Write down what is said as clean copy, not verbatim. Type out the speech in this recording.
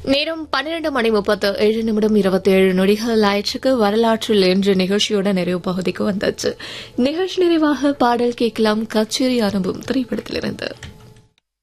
நேரம் 12:37 ஆயிற்றுக்கு வரலாற்றில் என்ற நிகழ்ச்சியோட நிறைவு பகுதிக்கு வந்தாச்சு. நிகழ்ச்சி நிறைவாக பாடல் கேட்கலாம். கச்சேரி ஆரம்பம் திரைப்படத்திலிருந்து.